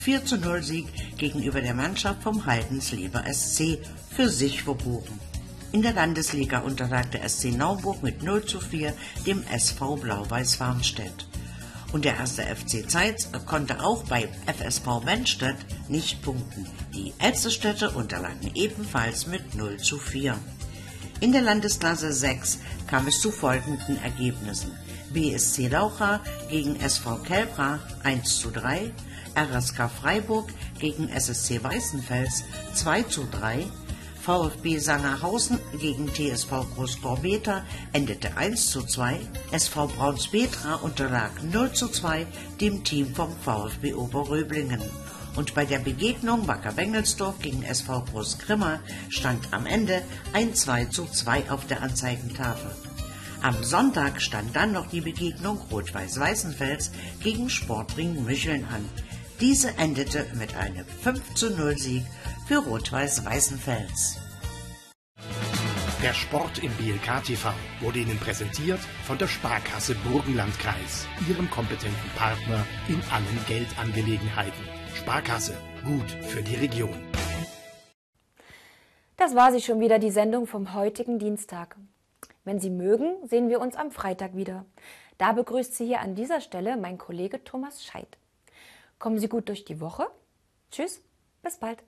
4:0 Sieg gegenüber der Mannschaft vom Heidensleber SC für sich verbuchen. In der Landesliga unterlag der SC Naumburg mit 0:4 dem SV Blau-Weiß Farmstedt. Und der 1. FC Zeitz konnte auch bei FSV Wenstedt nicht punkten. Die Elsterstädter unterlagen ebenfalls mit 0:4. In der Landesklasse 6 kam es zu folgenden Ergebnissen: BSC Laucha gegen SV Kelbra 1:3, RSK Freiburg gegen SSC Weißenfels 2:3, VfB Sangerhausen gegen TSV Großgorbeta endete 1:2, SV Braunsbetra unterlag 0:2 dem Team vom VfB Oberröblingen. Und bei der Begegnung Wacker Bengelsdorf gegen SV Großgrimma stand am Ende ein 2:2 auf der Anzeigentafel. Am Sonntag stand dann noch die Begegnung Rot-Weiß Weißenfels gegen Sportring Mücheln an. Diese endete mit einem 5:0 Sieg für Rot-Weiß Weißenfels. Der Sport im BLK TV wurde Ihnen präsentiert von der Sparkasse Burgenlandkreis, Ihrem kompetenten Partner in allen Geldangelegenheiten. Sparkasse, gut für die Region. Das war sie schon wieder, die Sendung vom heutigen Dienstag. Wenn Sie mögen, sehen wir uns am Freitag wieder. Da begrüßt Sie hier an dieser Stelle mein Kollege Thomas Scheidt. Kommen Sie gut durch die Woche. Tschüss, bis bald.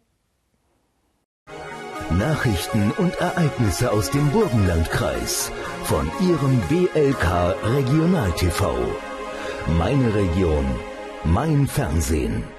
Nachrichten und Ereignisse aus dem Burgenlandkreis von Ihrem BLK Regional TV. Meine Region, mein Fernsehen.